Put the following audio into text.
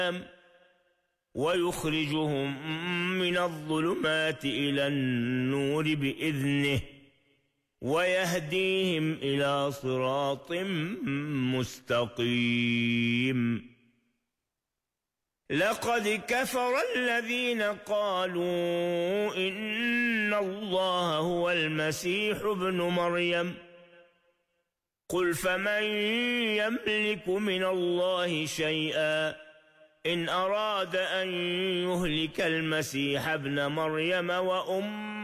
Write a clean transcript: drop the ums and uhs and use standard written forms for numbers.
ويخرجهم من الظلمات إلى النور بإذنه ويهديهم إلى صراط مستقيم. لقد كفر الذين قالوا إن الله هو المسيح ابن مريم قل فمن يملك من الله شيئا إن أراد أن يهلك المسيح ابن مريم وأمه